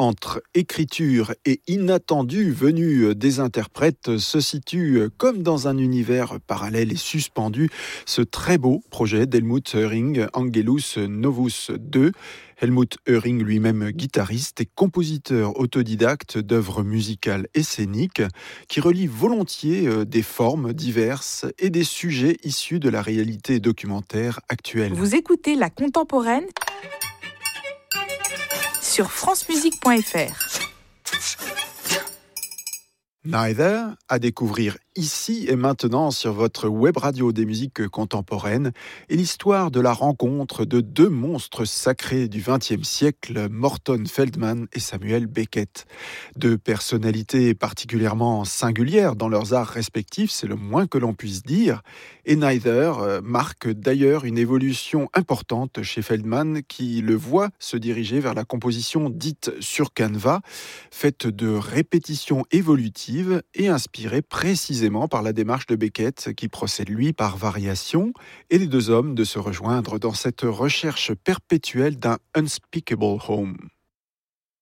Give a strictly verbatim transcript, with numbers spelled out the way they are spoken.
entre écriture et inattendu venu des interprètes se situe comme dans un univers parallèle et suspendu ce très beau projet d'Helmut Höring, Angelus Novus deux. Helmut Höring, lui-même guitariste et compositeur autodidacte d'œuvres musicales et scéniques, qui relie volontiers des formes diverses et des sujets issus de la réalité documentaire actuelle. Vous écoutez La Contemporaine sur francemusique point f r. Neither, à découvrir ici et maintenant sur votre web radio des musiques contemporaines, est l'histoire de la rencontre de deux monstres sacrés du vingtième siècle, Morton Feldman et Samuel Beckett. Deux personnalités particulièrement singulières dans leurs arts respectifs, c'est le moins que l'on puisse dire, et Neither marque d'ailleurs une évolution importante chez Feldman qui le voit se diriger vers la composition dite sur canevas, faite de répétitions évolutives et inspirée précisément par la démarche de Beckett qui procède lui par variation, et les deux hommes de se rejoindre dans cette recherche perpétuelle d'un unspeakable home.